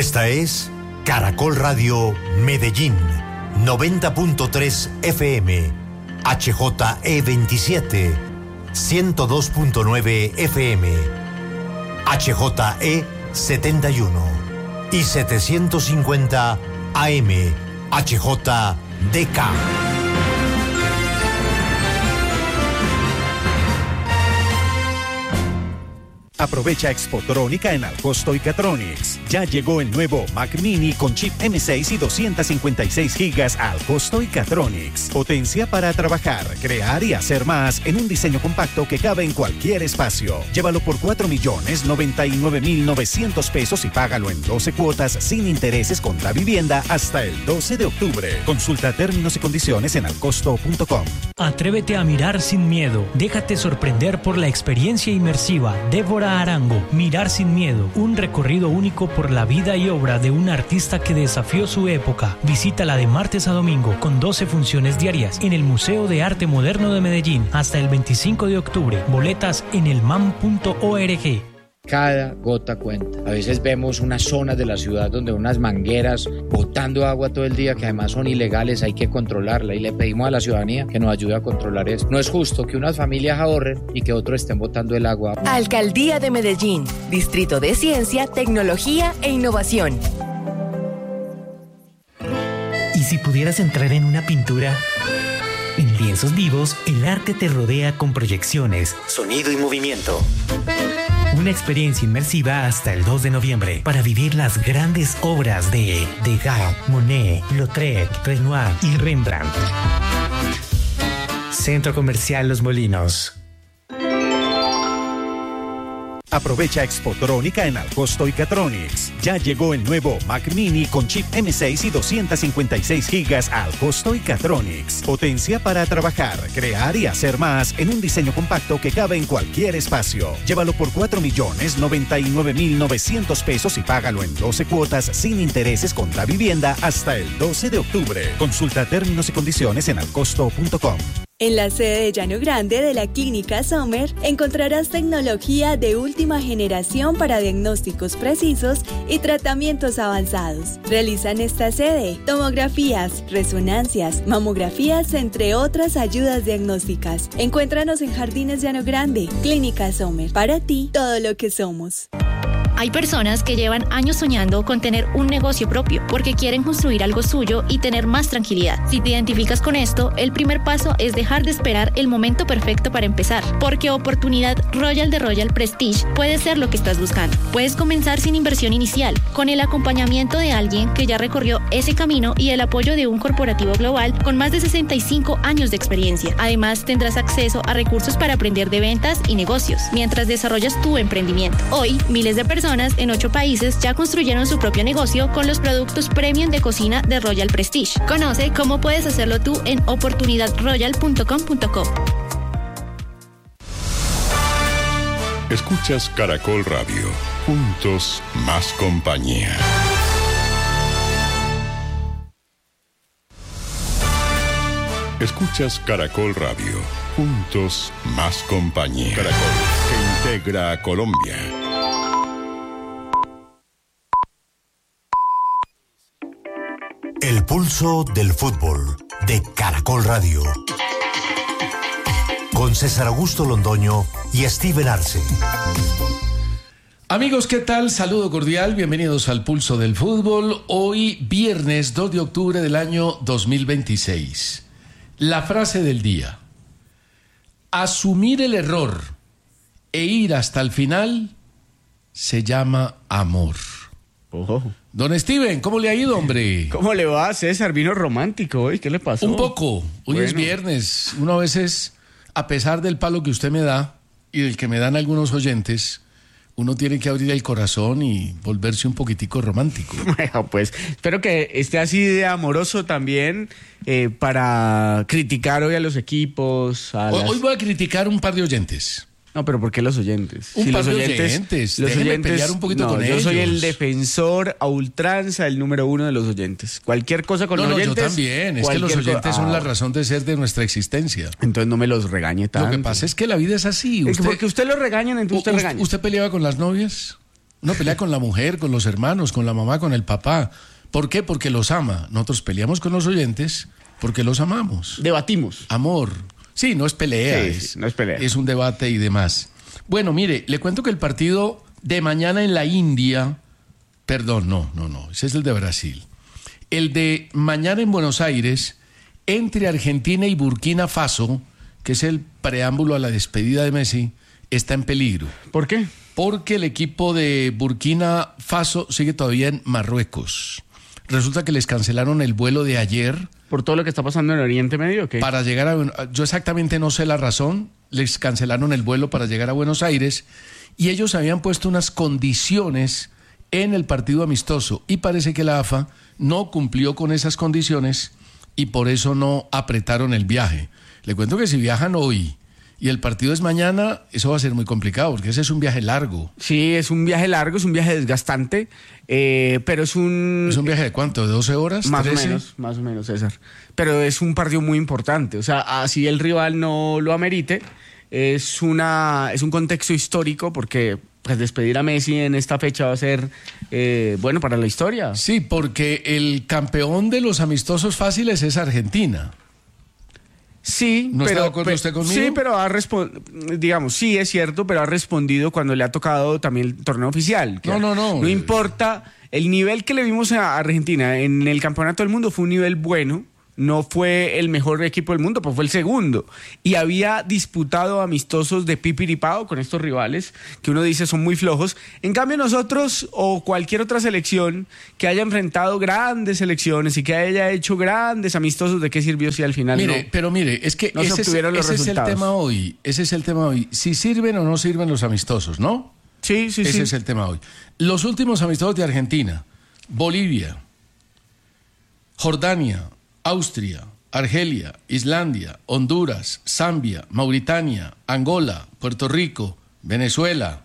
Esta es Caracol Radio Medellín, 90.3 FM, HJE 27, 102.9 FM, HJE 71 y 750 AM, HJDK. Aprovecha Expotrónica en Alcosto y Catronics. Ya llegó el nuevo Mac Mini con chip M6 y 256 gigas a Alcosto y Catronics. Potencia para trabajar, crear y hacer más en un diseño compacto que cabe en cualquier espacio. Llévalo por 4.099.900 pesos y págalo en 12 cuotas sin intereses contra vivienda hasta el 12 de octubre. Consulta términos y condiciones en alcosto.com. Atrévete a mirar sin miedo. Déjate sorprender por la experiencia inmersiva. Débora Arango, Mirar sin miedo, un recorrido único por la vida y obra de un artista que desafió su época. Visítala de martes a domingo con 12 funciones diarias en el Museo de Arte Moderno de Medellín hasta el 25 de octubre. Boletas en elmam.org. Cada gota cuenta. A veces vemos unas zonas de la ciudad donde unas mangueras botando agua todo el día que además son ilegales, hay que controlarla y le pedimos a la ciudadanía que nos ayude a controlar eso. No es justo que unas familias ahorren y que otros estén botando el agua. Alcaldía de Medellín, Distrito de Ciencia, Tecnología e Innovación. ¿Y si pudieras entrar en una pintura? En lienzos vivos, el arte te rodea con proyecciones, sonido y movimiento. Una experiencia inmersiva hasta el 2 de noviembre para vivir las grandes obras de Degas, Monet, Lautrec, Renoir y Rembrandt. Centro Comercial Los Molinos. Aprovecha Expotrónica en Alcosto y Catronics. Ya llegó el nuevo Mac Mini con chip M6 y 256 gigas a Alcosto y Catronics. Potencia para trabajar, crear y hacer más en un diseño compacto que cabe en cualquier espacio. Llévalo por 4.099.900 pesos y págalo en 12 cuotas sin intereses contra vivienda hasta el 12 de octubre. Consulta términos y condiciones en alcosto.com. En la sede de Llano Grande de la Clínica Sommer encontrarás tecnología de última generación para diagnósticos precisos y tratamientos avanzados. Realizan esta sede tomografías, resonancias, mamografías, entre otras ayudas diagnósticas. Encuéntranos en Jardines Llano Grande, Clínica Sommer. Para ti, todo lo que somos. Hay personas que llevan años soñando con tener un negocio propio porque quieren construir algo suyo y tener más tranquilidad. Si te identificas con esto, el primer paso es dejar de esperar el momento perfecto para empezar, porque Oportunidad Royal de Royal Prestige puede ser lo que estás buscando. Puedes comenzar sin inversión inicial, con el acompañamiento de alguien que ya recorrió ese camino y el apoyo de un corporativo global con más de 65 años de experiencia. Además, tendrás acceso a recursos para aprender de ventas y negocios mientras desarrollas tu emprendimiento. Hoy, miles de personas en 8 países ya construyeron su propio negocio con los productos premium de cocina de Royal Prestige. Conoce cómo puedes hacerlo tú en oportunidadroyal.com.co. Escuchas Caracol Radio. Juntos, más compañía. Escuchas Caracol Radio. Juntos, más compañía. Caracol, que integra a Colombia. El pulso del fútbol de Caracol Radio. Con César Augusto Londoño y Steven Arce. Amigos, ¿qué tal? Saludo cordial, bienvenidos al Pulso del Fútbol. Hoy, viernes 2 de octubre del año 2026. La frase del día: asumir el error e ir hasta el final se llama amor. Oh. Don Steven, ¿cómo le ha ido, hombre? ¿Cómo le va, César? Vino romántico hoy, ¿qué le pasó? Un poco, hoy es viernes. Uno a veces, a pesar del palo que usted me da y del que me dan algunos oyentes, uno tiene que abrir el corazón y volverse un poquitico romántico. Bueno, pues espero que esté así de amoroso también para criticar hoy a los equipos. Hoy voy a criticar un par de oyentes. No, pero ¿por qué los oyentes? Un par de oyentes. Déjenme pelear un poquito con ellos. Yo soy el defensor a ultranza, el número 1 de los oyentes. Cualquier cosa con los oyentes. Yo también. Es que los oyentes son la razón de ser de nuestra existencia. Entonces no me los regañe tanto. Lo que pasa es que la vida es así. Porque usted lo regañan, entonces usted regaña. ¿Usted peleaba con las novias? Uno pelea con la mujer, con los hermanos, con la mamá, con el papá. ¿Por qué? Porque los ama. Nosotros peleamos con los oyentes porque los amamos. Debatimos. Amor. Sí, no es pelea. Sí, no es pelea. Es un debate y demás. Bueno, mire, le cuento que el partido de mañana en la India... Perdón, no. Ese es el de Brasil. El de mañana en Buenos Aires, entre Argentina y Burkina Faso, que es el preámbulo a la despedida de Messi, está en peligro. ¿Por qué? Porque el equipo de Burkina Faso sigue todavía en Marruecos. Resulta que les cancelaron el vuelo de ayer. ¿Por todo lo que está pasando en el Oriente Medio o qué? Para llegar a... Yo exactamente no sé la razón. Les cancelaron el vuelo para llegar a Buenos Aires y ellos habían puesto unas condiciones en el partido amistoso y parece que la AFA no cumplió con esas condiciones y por eso no apretaron el viaje. Le cuento que si viajan hoy y el partido es mañana, eso va a ser muy complicado porque ese es un viaje largo. Sí, es un viaje largo, es un viaje desgastante, pero es un... ¿Es un viaje de cuánto? ¿De 12 horas? Más 13? más o menos, César. Pero es un partido muy importante, o sea, así el rival no lo amerite, es un contexto histórico porque... Pues despedir a Messi en esta fecha va a ser bueno para la historia. Sí, porque el campeón de los amistosos fáciles es Argentina. Sí, ¿No pero, está de acuerdo usted conmigo? Sí, pero digamos, sí es cierto, pero ha respondido cuando le ha tocado también el torneo oficial. No. No importa, el nivel que le vimos a Argentina en el Campeonato del Mundo fue un nivel bueno. No fue el mejor equipo del mundo, pues fue el segundo. Y había disputado amistosos de pipiripao con estos rivales que uno dice son muy flojos. En cambio nosotros o cualquier otra selección que haya enfrentado grandes selecciones y que haya hecho grandes amistosos, ¿de qué sirvió si al final es que no se obtuvieron los resultados? Ese es el tema hoy. Si sirven o no sirven los amistosos, ¿no? Sí. Ese es el tema hoy. Los últimos amistosos de Argentina, Bolivia, Jordania, Austria, Argelia, Islandia, Honduras, Zambia, Mauritania, Angola, Puerto Rico, Venezuela.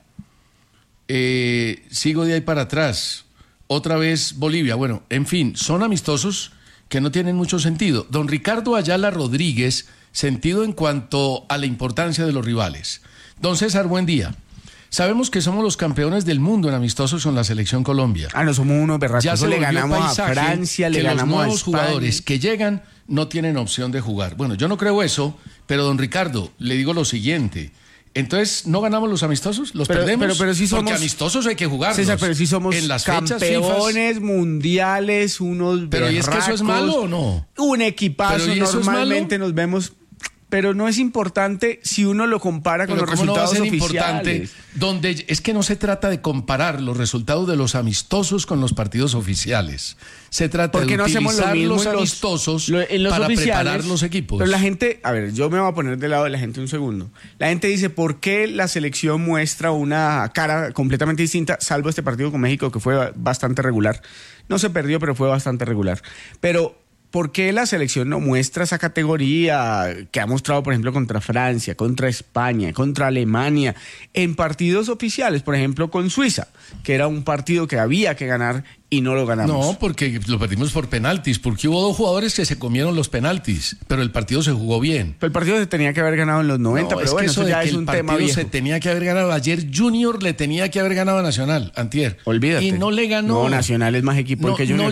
Sigo de ahí para atrás. Otra vez Bolivia. Bueno, en fin, son amistosos que no tienen mucho sentido. Don Ricardo Ayala Rodríguez, sentido en cuanto a la importancia de los rivales. Don César, buen día. Sabemos que somos los campeones del mundo en amistosos con la selección Colombia. No somos unos berracos. Ya se le ganamos a Francia, le ganamos a España. Los nuevos jugadores que llegan no tienen opción de jugar. Bueno, yo no creo eso, pero don Ricardo, le digo lo siguiente. Entonces, ¿no ganamos los amistosos? ¿Los perdemos? Pero sí somos... Porque amistosos hay que jugarlos. César, pero sí somos en las campeones mundiales, unos Pero berracos. ¿y es que eso es malo o no? Un equipazo, normalmente nos vemos... Pero no es importante si uno lo compara con los resultados oficiales. Donde es que no se trata de comparar los resultados de los amistosos con los partidos oficiales. Se trata de utilizar los amistosos para preparar los equipos. Pero la gente, a ver, yo me voy a poner del lado de la gente un segundo. La gente dice, ¿por qué la selección muestra una cara completamente distinta, salvo este partido con México que fue bastante regular? No se perdió, pero fue bastante regular. Pero ¿por qué la selección no muestra esa categoría que ha mostrado, por ejemplo, contra Francia, contra España, contra Alemania, en partidos oficiales? Por ejemplo, con Suiza, que era un partido que había que ganar y no lo ganamos. No, porque lo perdimos por penaltis, porque hubo dos jugadores que se comieron los penaltis, pero el partido se jugó bien. Pero el partido se tenía que haber ganado en los 90, no, pero bueno, eso ya es un tema viejo. Se tenía que haber ganado. Ayer Junior le tenía que haber ganado a Nacional, antier. Olvídate. Y no le ganó. No, Nacional es más equipo que Junior.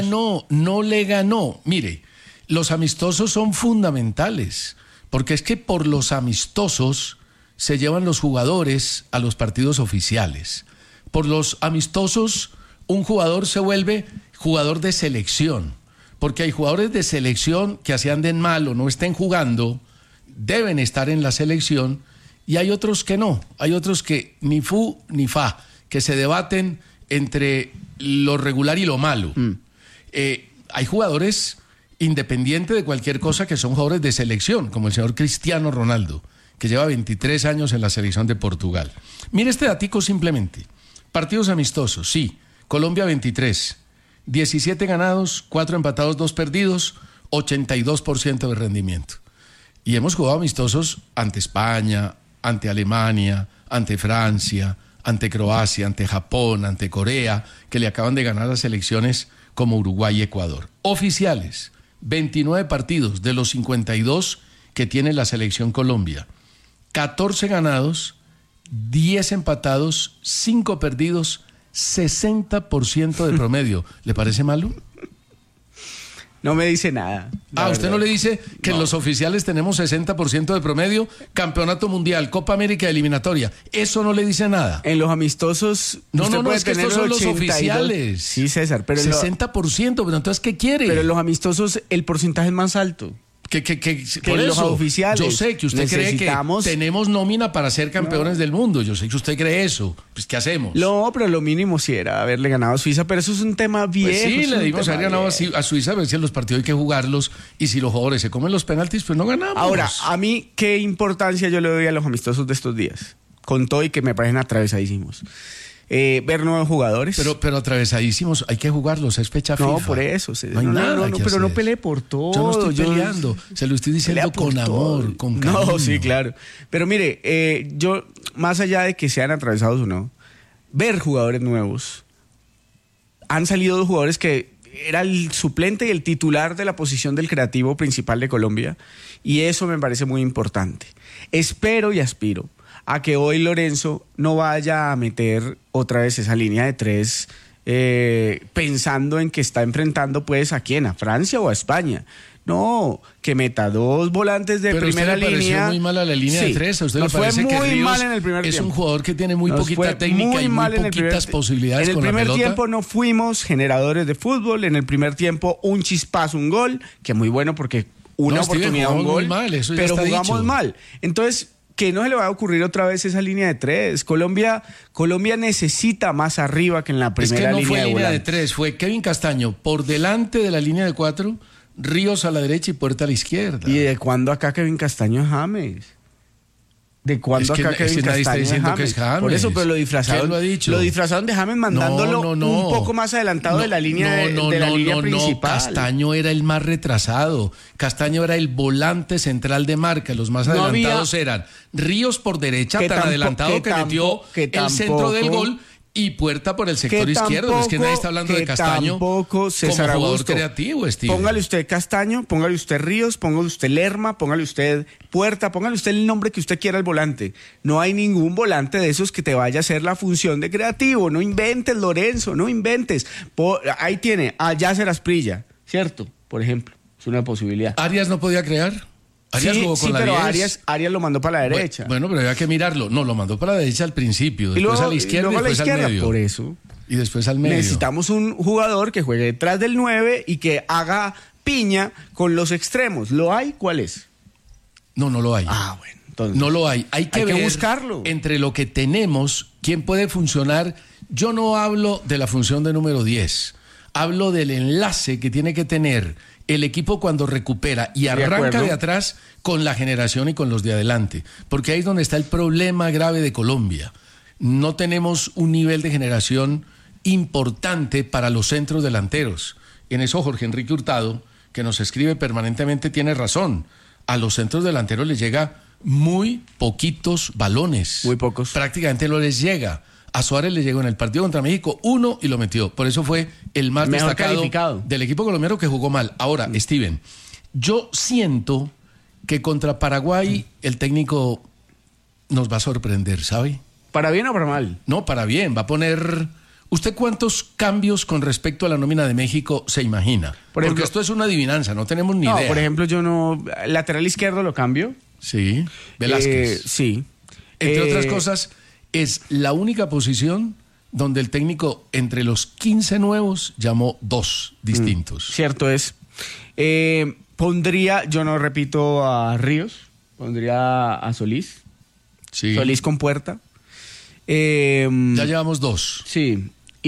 No le ganó. Mire, los amistosos son fundamentales, porque es que por los amistosos se llevan los jugadores a los partidos oficiales. Por los amistosos un jugador se vuelve jugador de selección, porque hay jugadores de selección que así anden mal o no estén jugando, deben estar en la selección, y hay otros que no, hay otros que ni fu ni fa, que se debaten entre lo regular y lo malo. Hay jugadores, independiente de cualquier cosa, que son jugadores de selección, como el señor Cristiano Ronaldo, que lleva 23 años en la selección de Portugal. Mire este datico simplemente. Partidos amistosos, sí. Colombia 23, 17 ganados, 4 empatados, 2 perdidos, 82% de rendimiento. Y hemos jugado amistosos ante España, ante Alemania, ante Francia, ante Croacia, ante Japón, ante Corea, que le acaban de ganar las selecciones como Uruguay y Ecuador. Oficiales, 29 partidos de los 52 que tiene la selección Colombia. 14 ganados, 10 empatados, 5 perdidos, 60% de promedio. ¿Le parece malo? No me dice nada. ¿Usted no le dice que en los oficiales tenemos 60% de promedio? Campeonato Mundial, Copa América, eliminatoria. ¿Eso no le dice nada? En los amistosos... No, es que estos son los oficiales. Sí, César, pero... 60%, pero entonces, ¿qué quiere? Pero en los amistosos el porcentaje es más alto. Que por los oficiales. Yo sé que usted cree que tenemos nómina para ser campeones del mundo. Yo sé que usted cree eso. Pues, ¿qué hacemos? No, pero lo mínimo sí era haberle ganado a Suiza, pero eso es un tema viejo. Pues sí, le dimos haber ganado a Suiza, a ver si en los partidos hay que jugarlos y si los jugadores se comen los penaltis, pues no ganamos. Ahora, a mí, ¿qué importancia yo le doy a los amistosos de estos días? Con todo y que me parecen atravesadísimos. Ver nuevos jugadores. Pero atravesadísimos, hay que jugarlos, es fecha FIFA. No, por eso. No hay nada que pero hacer. No pelee por todo. Yo no estoy peleando, se lo estoy diciendo con amor, con cariño. No, sí, claro. Pero mire, yo, más allá de que sean atravesados o no, ver jugadores nuevos. Han salido dos jugadores que era el suplente y el titular de la posición del creativo principal de Colombia, y eso me parece muy importante. Espero y aspiro a que hoy Lorenzo no vaya a meter otra vez esa línea de 3 pensando en que está enfrentando pues a quién, a Francia o a España. No, que meta 2 volantes de primera línea. Pero usted le pareció muy mala la línea de 3. ¿A usted le parece que Ríos mal en el primer es tiempo. Un jugador que tiene muy poquita técnica y muy poquitas posibilidades con la pelota? En el primer tiempo no fuimos generadores de fútbol. En el primer tiempo un chispazo, un gol, que muy bueno porque una oportunidad, un gol, mal, eso pero ya está jugamos dicho. mal. Entonces, que no se le va a ocurrir otra vez esa línea de 3. Colombia necesita más arriba que en la primera línea. Es que no fue línea de 3, 3, fue Kevin Castaño por delante de la línea de 4, Ríos a la derecha y Puerta a la izquierda. ¿Y de cuándo acá Kevin Castaño es James? ¿De cuándo acá Kevin nadie está Castaño diciendo que es James? Por eso, pero lo disfrazaron. ¿Quién lo ha dicho? Lo disfrazaron de James mandándolo un poco más adelantado de la línea principal. Castaño era el más retrasado. Castaño era el volante central de marca. Los más adelantados eran Ríos por derecha, tan adelantado que metió el centro del gol, y Puerta por el sector izquierdo. Es que nadie está hablando de Castaño tampoco, César como jugador Augusto, creativo, Steve. Póngale usted Castaño, póngale usted Ríos, póngale usted Lerma, póngale usted Puerta, póngale usted el nombre que usted quiera al volante. No hay ningún volante de esos que te vaya a hacer la función de creativo. No inventes, Lorenzo, no inventes. Ahí tiene a Yasser Asprilla, ¿cierto? Por ejemplo, es una posibilidad. ¿Arias no podía crear? Arias jugó con la pero 10. Arias lo mandó para la derecha. Bueno, pero había que mirarlo. No, lo mandó para la derecha al principio, después luego, a la izquierda y después al medio. Por eso. Y después al medio. Necesitamos un jugador que juegue detrás del 9 y que haga piña con los extremos. ¿Lo hay? ¿Cuál es? No lo hay. Bueno. Entonces, no lo hay. Hay que ver buscarlo. Entre lo que tenemos, quién puede funcionar. Yo no hablo de la función de número 10. Hablo del enlace que tiene que tener el equipo cuando recupera y arranca de atrás con la generación y con los de adelante. Porque ahí es donde está el problema grave de Colombia. No tenemos un nivel de generación importante para los centros delanteros. En eso Jorge Enrique Hurtado, que nos escribe permanentemente, tiene razón. A los centros delanteros les llega muy poquitos balones. Muy pocos. Prácticamente no les llega. A Suárez le llegó en el partido contra México 1 y lo metió. Por eso fue el más mejor destacado calificado del equipo colombiano que jugó mal. Ahora, Steven, yo siento que contra Paraguay el técnico nos va a sorprender, ¿sabe? ¿Para bien o para mal? No, para bien. Va a poner... ¿Usted cuántos cambios con respecto a la nómina de México se imagina? Porque esto es una adivinanza, no tenemos ni idea. Por ejemplo, yo no... Lateral izquierdo lo cambio. Sí, Velázquez. Sí. Entre otras cosas... Es la única posición donde el técnico, entre los 15 nuevos, llamó 2 distintos. Cierto es. Pondría, yo no repito a Ríos, pondría a Solís. Sí. Solís con Puerta. Ya llevamos 2. Sí.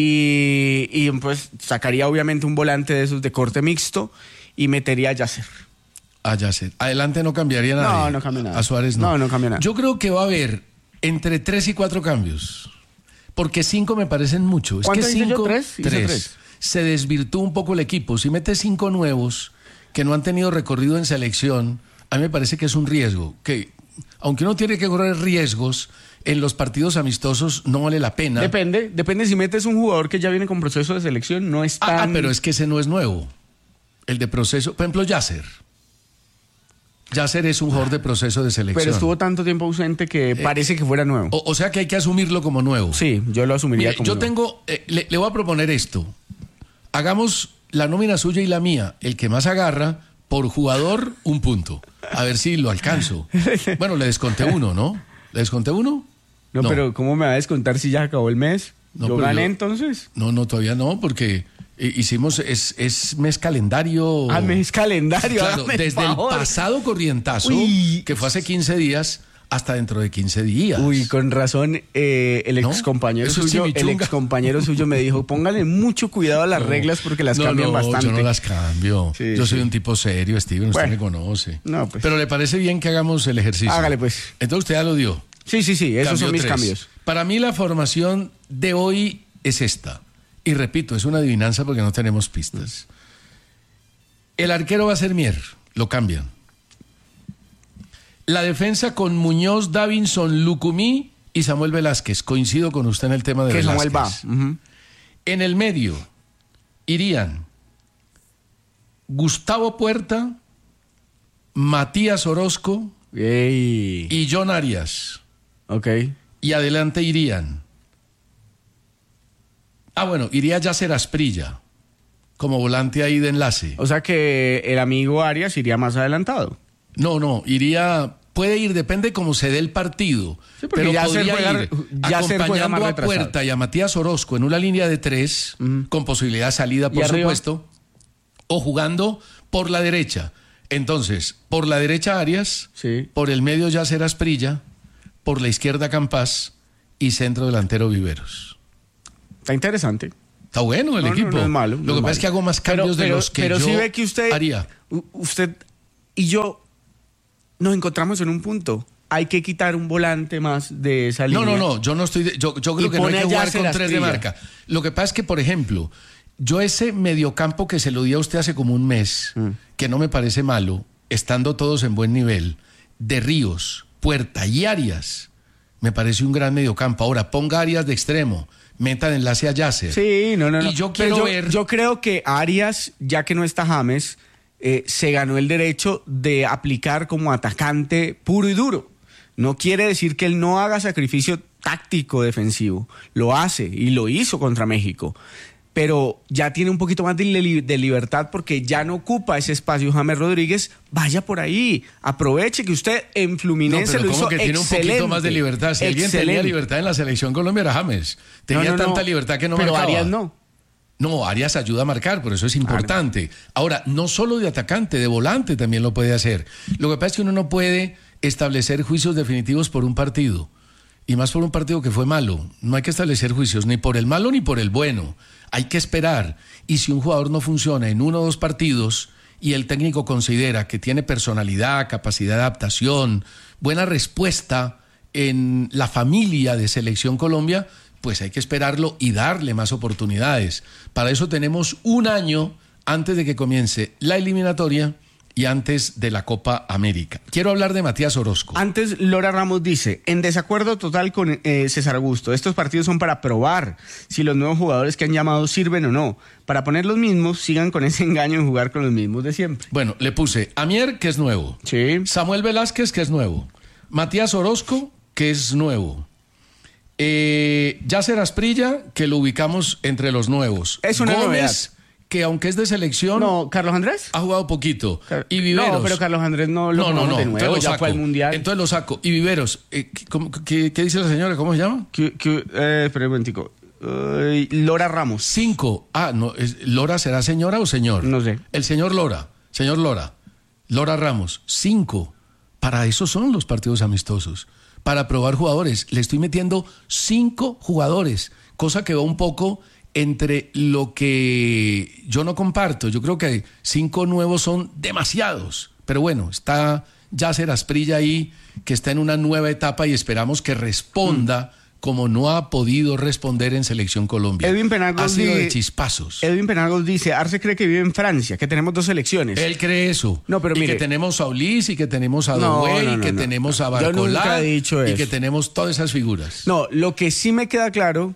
Y pues sacaría obviamente un volante de esos de corte mixto y metería a Yasser. A Yasser. Adelante no cambiaría nada. No cambia nada. A Suárez no. No cambia nada. Yo creo que va a haber entre 3 y 4 cambios. Porque 5 me parecen mucho. Es que 5, 3. Se desvirtúa un poco el equipo. Si metes 5 nuevos que no han tenido recorrido en selección, a mí me parece que es un riesgo. Que aunque uno tiene que correr riesgos, en los partidos amistosos no vale la pena. Depende si metes un jugador que ya viene con proceso de selección, no es tan... pero es que ese no es nuevo. El de proceso, por ejemplo, Yasser. Yasser es un jugador de proceso de selección. Pero estuvo tanto tiempo ausente que parece que fuera nuevo. O sea que hay que asumirlo como nuevo. Sí, yo lo asumiría como nuevo. Yo tengo, le voy a proponer esto. Hagamos la nómina suya y la mía. El que más agarra, por jugador, 1 punto. A ver si lo alcanzo. Bueno, le desconté 1, ¿no? ¿Le desconté 1? No, pero ¿cómo me va a descontar si ya acabó el mes? No, ¿Yo gané entonces? No, todavía no, porque hicimos, es mes calendario. Ah, mes calendario. Claro, desde el pasado corrientazo, que fue hace 15 días, hasta dentro de 15 días. Uy, con razón, el excompañero suyo me dijo, póngale mucho cuidado a las reglas porque las cambian bastante. Yo no las cambio. Sí, yo soy un tipo serio, Steven, usted me conoce. No, pues. Pero ¿le parece bien que hagamos el ejercicio? Hágale, pues. Entonces usted ya lo dio. Sí, esos son mis 3. cambios. Para mí la formación de hoy es esta. Y repito, es una adivinanza porque no tenemos pistas. El arquero va a ser Mier, lo cambian. La defensa con Muñoz, Davinson, Lucumí y Samuel Velázquez. Coincido con usted en el tema de que Velázquez. Samuel va. En el medio irían Gustavo Puerta, Matías Orozco y John Arias. Ok. Y adelante irían. Iría Yasser Asprilla como volante ahí de enlace. O sea que el amigo Arias iría más adelantado. No, puede ir, depende cómo se dé el partido. Sí, pero podría ir acompañando a Puerta y a Matías Orozco en una línea de 3, con posibilidad de salida, por supuesto, o jugando por la derecha. Entonces, por la derecha Arias, por el medio Yasser Asprilla, por la izquierda Campás y centro delantero Viveros. Está interesante. Está bueno el equipo. No es malo. Lo que pasa es que hago más cambios de los que yo sí ve que usted haría. Usted y yo nos encontramos en un punto. Hay que quitar un volante más de esa línea. No, yo no estoy... Yo creo que no hay que jugar con 3 de marca. Lo que pasa es que, por ejemplo, yo ese mediocampo que se lo di a usted hace como un mes, que no me parece malo, estando todos en buen nivel, de Ríos, Puerta y Arias, me parece un gran mediocampo. Ahora, ponga Arias de extremo, meta de enlace a Yasser. Sí, no. Y yo quiero ver... Yo creo que Arias, ya que no está James, se ganó el derecho de aplicar como atacante puro y duro. No quiere decir que él no haga sacrificio táctico defensivo. Lo hace y lo hizo contra México. Pero ya tiene un poquito más de libertad porque ya no ocupa ese espacio James Rodríguez. Vaya por ahí, aproveche que usted en Fluminense lo hizo excelente. Tiene un poquito más de libertad. Si alguien tenía libertad en la selección Colombia era James. Tenía tanta libertad que no marcaba. Pero Arias no. No, Arias ayuda a marcar, por eso es importante. Ahora, no solo de atacante, de volante también lo puede hacer. Lo que pasa es que uno no puede establecer juicios definitivos por un partido. Y más por un partido que fue malo. No hay que establecer juicios ni por el malo ni por el bueno. Hay que esperar. Y si un jugador no funciona en 1 o 2 partidos y el técnico considera que tiene personalidad, capacidad de adaptación, buena respuesta en la familia de Selección Colombia, pues hay que esperarlo y darle más oportunidades. Para eso tenemos 1 año antes de que comience la eliminatoria y antes de la Copa América. Quiero hablar de Matías Orozco. Antes, Lora Ramos dice, en desacuerdo total con César Augusto, estos partidos son para probar si los nuevos jugadores que han llamado sirven o no. Para poner los mismos, sigan con ese engaño en jugar con los mismos de siempre. Bueno, le puse a Mier, que es nuevo. Sí. Samuel Velázquez, que es nuevo. Matías Orozco, que es nuevo. Yasser Asprilla, que lo ubicamos entre los nuevos. Es una Gómez, novedad. Que aunque es de selección... No, ¿Carlos Andrés? Ha jugado poquito. Y Viveros... No, pero Carlos Andrés no lo ponemos de nuevo, ya fue al Mundial. Entonces lo saco. Y Viveros, ¿qué dice la señora? ¿Cómo se llama? Espera un momentico. Lora Ramos. 5. No, ¿Lora será señora o señor? No sé. El señor Lora. Señor Lora. Lora Ramos. 5. Para eso son los partidos amistosos. Para probar jugadores. Le estoy metiendo 5 jugadores. Cosa que va un poco... entre lo que yo no comparto. Yo creo que 5 nuevos son demasiados. Pero bueno, está Yasser Asprilla ahí, que está en una nueva etapa y esperamos que responda como no ha podido responder en Selección Colombia. Edwin Penagos ha sido de chispazos. Edwin Penagos dice, Arce cree que vive en Francia, que tenemos 2 selecciones. Él cree eso. No, pero mire, que tenemos a Ulis y que tenemos a Doué y que tenemos a Barcolá he dicho y eso. que tenemos todas esas figuras. No, lo que sí me queda claro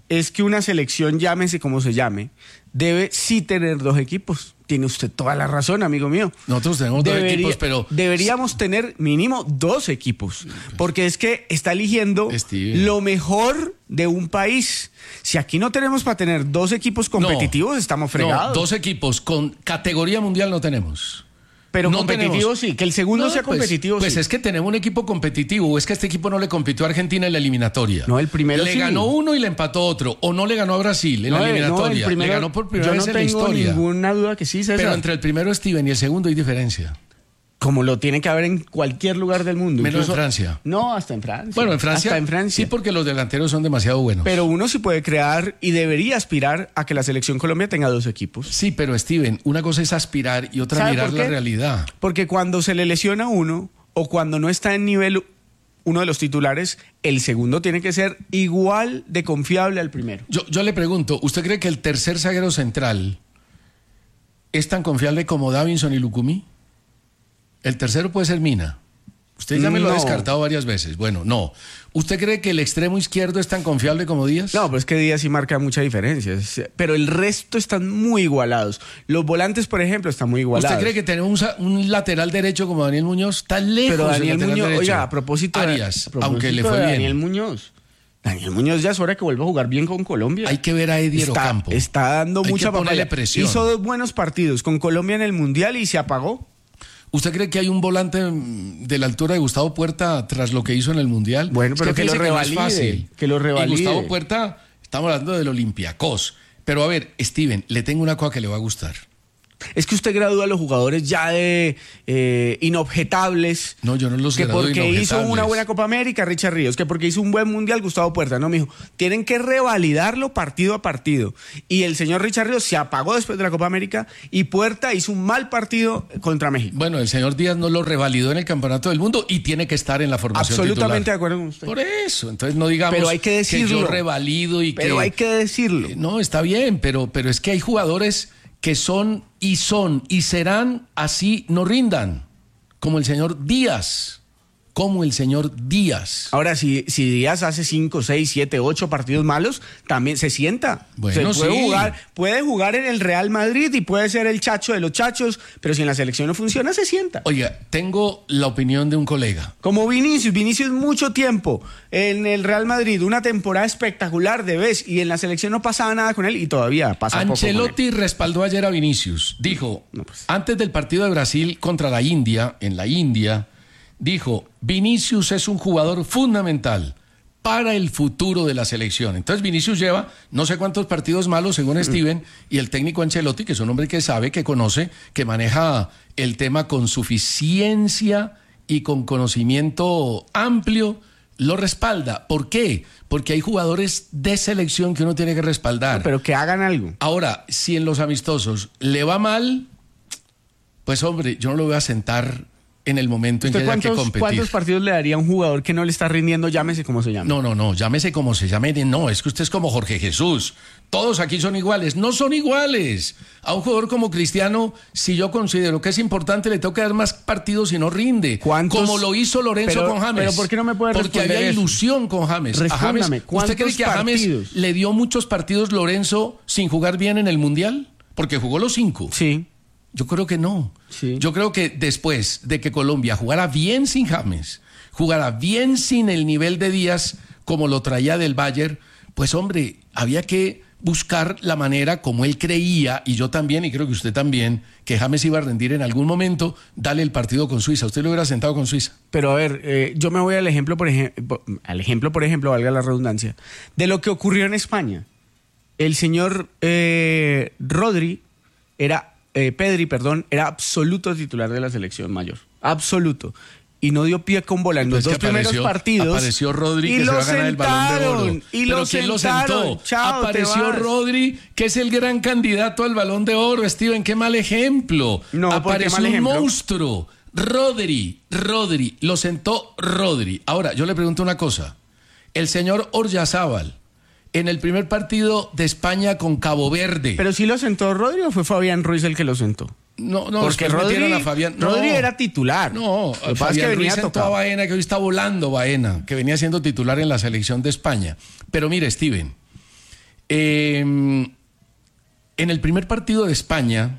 es que una selección, llámese como se llame, debe sí tener 2 equipos. Tiene usted toda la razón, amigo mío. Nosotros tenemos 2 equipos, pero... Deberíamos tener mínimo 2 equipos, porque es que está eligiendo lo mejor de un país. Si aquí no tenemos para tener 2 equipos competitivos, estamos fregados. No, 2 equipos con categoría mundial no tenemos. Pero no competitivo tenemos. Sí, que el segundo sea competitivo pues sí. Es que tenemos un equipo competitivo, o es que este equipo no le compitió a Argentina en la eliminatoria. No, el primero le sí. ganó uno y le empató otro, o no le ganó a Brasil en la eliminatoria. El primero, le ganó por primera vez en la historia. Yo no tengo ninguna duda que sí, César. Pero entre el primero Steven y el segundo hay diferencia. Como lo tiene que haber en cualquier lugar del mundo. Menos incluso, en Francia. No, hasta en Francia. Bueno, en Francia. Hasta en Francia. Sí, porque los delanteros son demasiado buenos. Pero uno sí puede crear y debería aspirar a que la selección Colombia tenga 2 equipos. Sí, pero Steven, una cosa es aspirar y otra mirar la realidad. Porque cuando se le lesiona uno o cuando no está en nivel uno de los titulares, el segundo tiene que ser igual de confiable al primero. Yo le pregunto, ¿usted cree que el tercer zaguero central es tan confiable como Davinson y Lucumí? El tercero puede ser Mina. Usted ya me lo ha descartado varias veces. Bueno, no. ¿Usted cree que el extremo izquierdo es tan confiable como Díaz? No, pues que Díaz sí marca mucha diferencia. Pero el resto están muy igualados. Los volantes, por ejemplo, están muy igualados. ¿Usted cree que tenemos un lateral derecho como Daniel Muñoz? Está lejos. Pero Daniel del Muñoz, derecho. oiga, a propósito aunque le fue bien. Daniel Muñoz ya es hora que vuelva a jugar bien con Colombia. Hay que ver a Eddie Ocampo. Está dando mucha papaya. Presión. Hizo 2 buenos partidos con Colombia en el Mundial y se apagó. ¿Usted cree que hay un volante de la altura de Gustavo Puerta tras lo que hizo en el Mundial? Bueno, pero que lo revalide. Que lo revalide. Y Gustavo Puerta, estamos hablando del Olympiacos. Pero a ver, Steven, le tengo una cosa que le va a gustar. Es que usted gradúa a los jugadores ya de inobjetables. No, yo no los gradúo inobjetables. Que porque hizo una buena Copa América, Richard Ríos. Que porque hizo un buen Mundial, Gustavo Puerta. No, mijo. Tienen que revalidarlo partido a partido. Y el señor Richard Ríos se apagó después de la Copa América y Puerta hizo un mal partido contra México. Bueno, el señor Díaz no lo revalidó en el Campeonato del Mundo y tiene que estar en la formación absolutamente titular. De acuerdo con usted. Por eso. Entonces no digamos pero hay que decirlo. Que yo revalido y pero hay que decirlo. No, está bien, pero es que hay jugadores que son y serán así no rindan, como el señor Díaz. Ahora, si Díaz hace 5, 6, 7, 8 partidos malos, también se sienta. Bueno, puede jugar en el Real Madrid y puede ser el chacho de los chachos, pero si en la selección no funciona, se sienta. Oiga, tengo la opinión de un colega. Como Vinicius mucho tiempo en el Real Madrid, una temporada espectacular de vez, y en la selección no pasaba nada con él y todavía pasa poco con él. Ancelotti respaldó ayer a Vinicius. Dijo, antes del partido de Brasil contra la India, en la India, dijo, Vinicius es un jugador fundamental para el futuro de la selección. Entonces Vinicius lleva no sé cuántos partidos malos según Steven, y el técnico Ancelotti, que es un hombre que sabe, que conoce, que maneja el tema con suficiencia y con conocimiento amplio, lo respalda. ¿Por qué? Porque hay jugadores de selección que uno tiene que respaldar. Pero que hagan algo. Ahora, si en los amistosos le va mal, pues hombre, yo no lo voy a sentar en el momento en que haya que competir. ¿Cuántos partidos le daría a un jugador que no le está rindiendo, llámese como se llame? No, llámese como se llame. No, es que usted es como Jorge Jesús. Todos aquí son iguales. No son iguales. A un jugador como Cristiano, si yo considero que es importante, le tengo que dar más partidos y no rinde. Como lo hizo Lorenzo con James. Pero ¿por qué no me puede responder? Porque había eso? ilusión con James. ¿Usted cree que a James le dio muchos partidos Lorenzo sin jugar bien en el Mundial? Porque jugó los 5. Sí. Yo creo que no. Sí. Yo creo que después de que Colombia jugara bien sin James, jugara bien sin el nivel de Díaz como lo traía del Bayern, pues hombre, había que buscar la manera como él creía, y yo también, y creo que usted también, que James iba a rendir en algún momento, dale el partido con Suiza. Usted lo hubiera sentado con Suiza. Pero a ver, yo me voy al ejemplo, por ejemplo, valga la redundancia, de lo que ocurrió en España. El señor Pedri era absoluto titular de la selección mayor. Absoluto. Y no dio pie con bola en los 2 primeros partidos. Apareció Rodri, que se va a ganar el Balón de Oro. ¿Pero quién lo sentó? Chao, apareció Rodri, que es el gran candidato al Balón de Oro. Steven, qué mal ejemplo. No, apareció un monstruo. Rodri. Lo sentó Rodri. Ahora, yo le pregunto una cosa. El señor Oryazábal, en el primer partido de España con Cabo Verde. ¿Pero sí lo sentó Rodri o fue Fabián Ruiz el que lo sentó? No, porque Rodri, a Fabián. Rodri era titular. No, Fabián Ruiz sentó a Baena, que hoy está volando Baena, que venía siendo titular en la selección de España. Pero mire, Steven, En el primer partido de España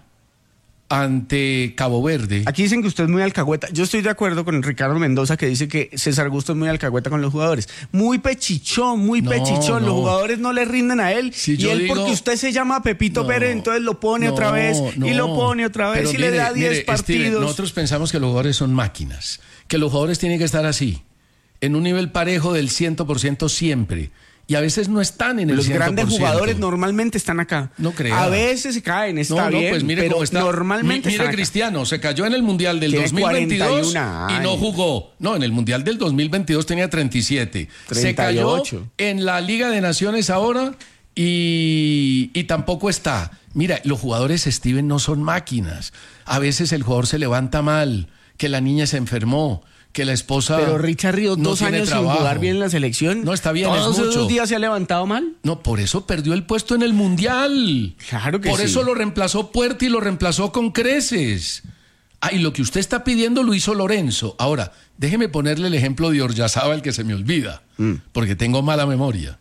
ante Cabo Verde. Aquí dicen que usted es muy alcahueta. Yo estoy de acuerdo con Ricardo Mendoza, que dice que César Augusto es muy alcahueta con los jugadores. Muy pechichón, pechichón. Los jugadores no le rinden a él. Si y él, digo, porque usted se llama Pepito Pérez, entonces lo pone otra vez y lo pone otra vez. Pero y le da 10 partidos. Steven, nosotros pensamos que los jugadores son máquinas, que los jugadores tienen que estar así, en un nivel parejo del 100% siempre. Y a veces no están en el 100%. Los grandes jugadores normalmente están acá. No creo. A veces se caen, está bien, pues mire pero cómo está. normalmente Mire Cristiano, se cayó en el Mundial del 2022 y no jugó. No, en el Mundial del 2022 tenía 37. 38. Se cayó en la Liga de Naciones ahora y tampoco está. Mira, los jugadores, Steven, no son máquinas. A veces el jugador se levanta mal, que la niña se enfermó, que la esposa. Pero Richard Ríos, no 2 años sin jugar bien en la selección. No, está bien, ¿Todos es mucho. esos días se ha levantado mal? No, por eso perdió el puesto en el Mundial. Claro que por sí. eso lo reemplazó Puerta y lo reemplazó con creces. Y lo que usted está pidiendo lo hizo Lorenzo. Ahora, déjeme ponerle el ejemplo de Oryazábal, que se me olvida, porque tengo mala memoria.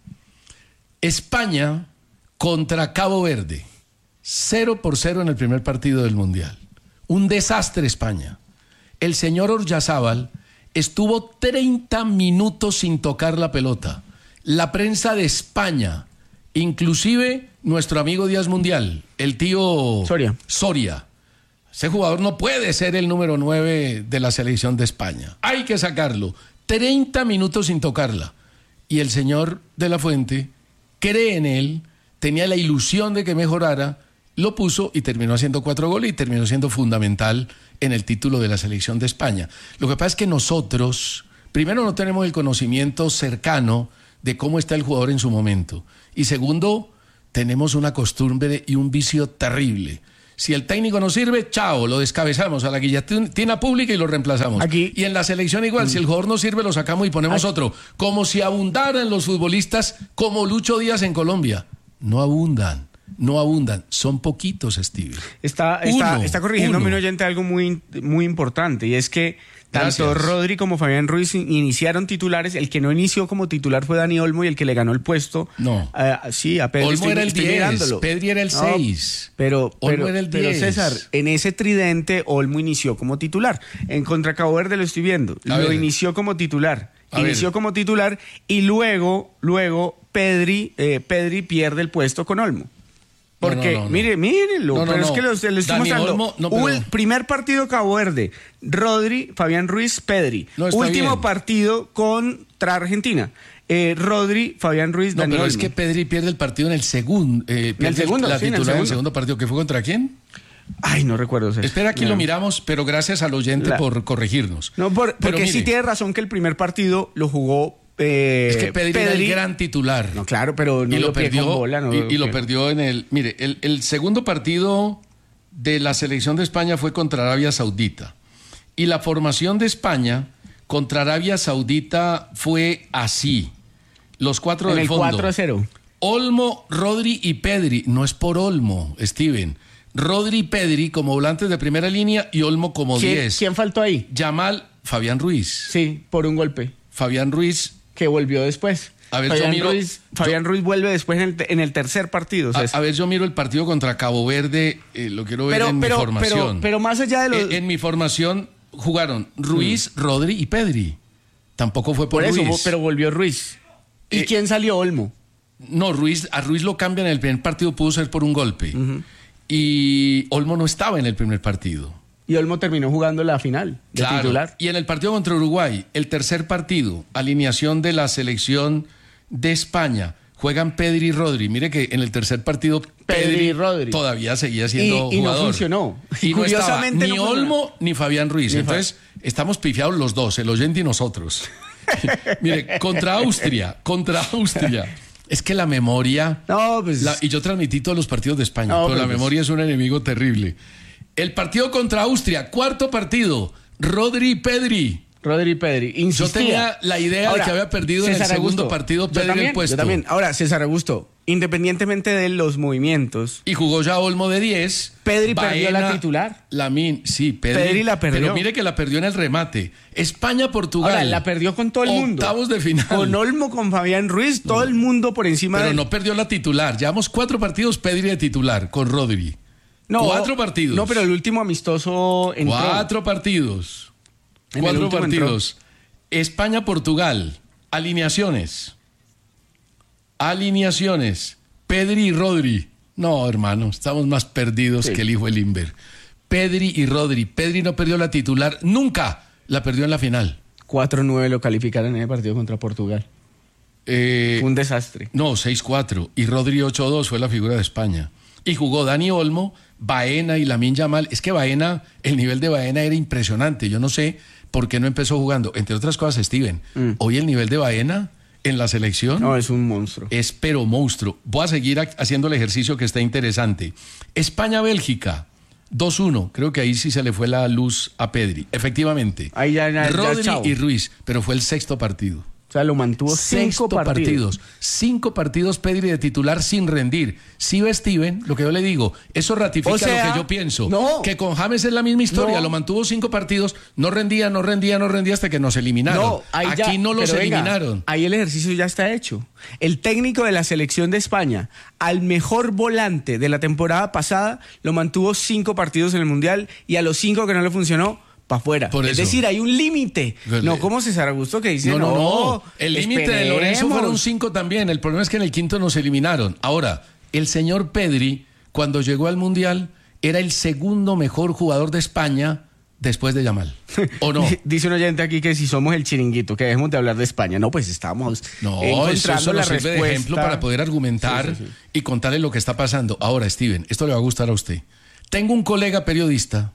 España contra Cabo Verde. 0-0 en el primer partido del Mundial. Un desastre España. El señor Oryazábal estuvo 30 minutos sin tocar la pelota. La prensa de España, inclusive nuestro amigo Díaz Mundial, el tío Soria. Ese jugador no puede ser el número 9 de la selección de España. Hay que sacarlo. 30 minutos sin tocarla. Y el señor de la Fuente cree en él, tenía la ilusión de que mejorara, lo puso y terminó haciendo 4 goles y terminó siendo fundamental en el título de la selección de España. Lo que pasa es que nosotros, primero, no tenemos el conocimiento cercano de cómo está el jugador en su momento. Y segundo, tenemos una costumbre y un vicio terrible. Si el técnico no sirve, chao, lo descabezamos a la guillotina pública y lo reemplazamos. Y en la selección igual, si el jugador no sirve, lo sacamos y ponemos otro. Como si abundaran los futbolistas como Lucho Díaz en Colombia. No abundan. Son poquitos, Steve. Está corrigiéndome un oyente algo muy, muy importante, y es que tanto Rodri como Fabián Ruiz iniciaron titulares. El que no inició como titular fue Dani Olmo, y el que le ganó el puesto. Sí, a Pedri. Olmo era el 10, Pedri era el 6. Pero era el 10. Pero César, en ese tridente Olmo inició como titular. En contra Cabo Verde lo estoy viendo. Inició como titular. Y luego Pedri pierde el puesto con Olmo. Porque, mírenlo, es que lo estoy mostrando. Primer partido Cabo Verde, Rodri, Fabián Ruiz, Pedri. Último partido contra Argentina. Rodri, Fabián Ruiz, Dani Olmo. Es que Pedri pierde el partido en el segundo. En el segundo partido, que fue contra quién. Ay, no recuerdo. Espera, aquí lo miramos, pero gracias al oyente por corregirnos. Porque sí tiene razón que el primer partido lo jugó. Es que Pedri era el gran titular. No, claro, pero no lo perdió con bola. Lo perdió en el... Mire, el segundo partido de la selección de España fue contra Arabia Saudita. Y la formación de España contra Arabia Saudita fue así. Los 4 del fondo. 4-0. Olmo, Rodri y Pedri. No es por Olmo, Steven. Rodri y Pedri como volantes de primera línea y Olmo como 10. ¿Quién faltó ahí? Fabián Ruiz. Sí, por un golpe. Fabián Ruiz. Que volvió después. Fabián Ruiz vuelve después en el tercer partido. A ver, yo miro el partido contra Cabo Verde, lo quiero ver mi formación. Pero más allá de los... En mi formación jugaron Ruiz, Rodri y Pedri. Tampoco fue por Ruiz. Eso, pero volvió Ruiz. ¿Y quién salió? Olmo. No, a Ruiz lo cambian en el primer partido, pudo ser por un golpe. Y Olmo no estaba en el primer partido. Y Olmo terminó jugando la final de titular. Y en el partido contra Uruguay, el tercer partido, alineación de la selección de España, juegan Pedri y Rodri. Mire que en el tercer partido Pedri y Rodri todavía seguía siendo jugador. Y no funcionó. Y curiosamente no estaba ni Olmo ni Fabián Ruiz. Entonces estamos pifiados los dos, el oyente y nosotros. Mire, contra Austria. Es que la memoria... y yo transmití todos los partidos de España, pero la memoria es un enemigo terrible. El partido contra Austria, cuarto partido, Rodri y Pedri. Rodri y Pedri. Insistía. Yo tenía la idea de que había perdido en el segundo partido Pedri el puesto. Yo también. Ahora, César Augusto, independientemente de los movimientos. Y jugó ya Olmo de 10. Pedri perdió la titular. Sí, Pedri la perdió. Pero mire que la perdió en el remate. España-Portugal. Ahora, la perdió con todo el mundo. Octavos de final. Con Olmo, con Fabián Ruiz, todo el mundo por encima Pero de él. no perdió la titular. Llevamos 4 partidos Pedri de titular con Rodri. No, 4 partidos. No, pero el último amistoso entró. 4 partidos. 4 partidos. España-Portugal. Alineaciones. Pedri y Rodri. No, hermano, estamos más perdidos que el hijo de Limber. Pedri y Rodri. Pedri no perdió la titular nunca. La perdió en la final. 4-9 lo calificaron en el partido contra Portugal. Fue un desastre. No, 6-4. Y Rodri 8-2 fue la figura de España. Y jugó Dani Olmo, Baena y Lamine Yamal. Es que Baena, el nivel de Baena era impresionante. Yo no sé por qué no empezó jugando. Entre otras cosas, Steven, hoy el nivel de Baena en la selección... No, es un monstruo. Es pero monstruo. Voy a seguir haciendo el ejercicio que está interesante. España-Bélgica, 2-1. Creo que ahí sí se le fue la luz a Pedri. Efectivamente. Ahí ya Rodri y Ruiz, pero fue el 6º partido. O sea, lo mantuvo 5 partidos. 5 partidos Pedri de titular sin rendir. Si ve Steven, lo que yo le digo, eso ratifica lo que yo pienso. No. Que con James es la misma historia. No. Lo mantuvo 5 partidos, no rendía hasta que nos eliminaron. No, aquí no los eliminaron. Ahí el ejercicio ya está hecho. El técnico de la selección de España, al mejor volante de la temporada pasada, lo mantuvo 5 partidos en el Mundial y a los 5 que no le funcionó, para afuera. Es decir, hay un límite. No como César Augusto que dice no. El límite de Lorenzo fueron 5 también. El problema es que en el 5º nos eliminaron. Ahora, el señor Pedri, cuando llegó al Mundial, era el 2º mejor jugador de España después de Yamal. ¿O no? Dice un oyente aquí que si somos el chiringuito, que dejemos de hablar de España. No, pues estamos encontrando la respuesta. Sirve de ejemplo para poder argumentar y contarle lo que está pasando. Ahora, Steven, esto le va a gustar a usted. Tengo un colega periodista,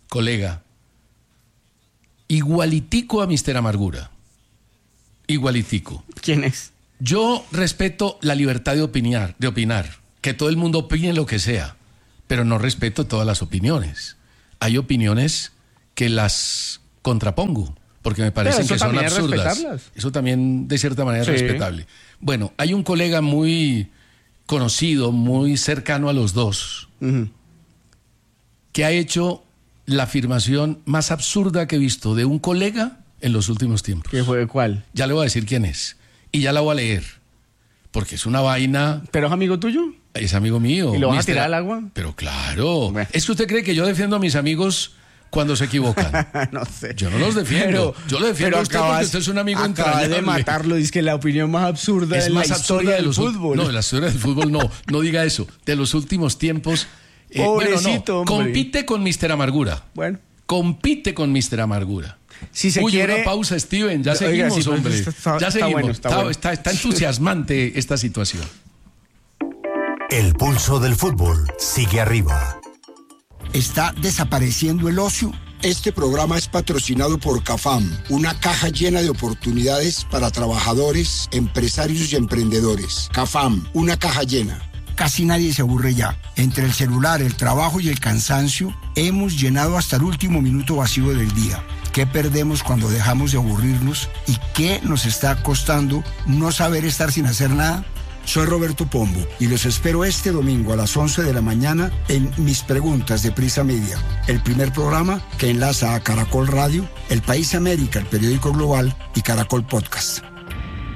igualitico a Mr. Amargura. Igualitico. ¿Quién es? Yo respeto la libertad de opinar, que todo el mundo opine lo que sea, pero no respeto todas las opiniones. Hay opiniones que las contrapongo, porque me parecen que son absurdas. Eso también, de cierta manera, es respetable. Bueno, hay un colega muy conocido, muy cercano a los dos, que ha hecho la afirmación más absurda que he visto de un colega en los últimos tiempos. ¿Qué fue? ¿Cuál? Ya le voy a decir quién es. Y ya la voy a leer. Porque es una vaina... ¿Pero es amigo tuyo? Es amigo mío. ¿Y lo vas a tirar al agua? Pero claro. Bueno. ¿Es que usted cree que yo defiendo a mis amigos cuando se equivocan? No sé. Yo no los defiendo. Yo lo defiendo a usted porque usted es un amigo entrañable. Acaba de matarlo. Dice que la opinión más absurda es la historia del fútbol. No, de la historia del fútbol no. No diga eso. De los últimos tiempos... Pobrecito, hombre. Compite con Mr. Amargura. Bueno. Compite con Mr. Amargura. Si se quiere... una pausa, Steven. Ya seguimos, hombre. Ya seguimos. Está entusiasmante esta situación. El pulso del fútbol sigue arriba. ¿Está desapareciendo el ocio? Este programa es patrocinado por CAFAM, una caja llena de oportunidades para trabajadores, empresarios y emprendedores. CAFAM, una caja llena. Casi nadie se aburre ya. Entre el celular, el trabajo y el cansancio, hemos llenado hasta el último minuto vacío del día. ¿Qué perdemos cuando dejamos de aburrirnos? ¿Y qué nos está costando no saber estar sin hacer nada? Soy Roberto Pombo y los espero este domingo a las 11 de la mañana en Mis Preguntas de Prisa Media, el primer programa que enlaza a Caracol Radio, El País América, el periódico global, y Caracol Podcast.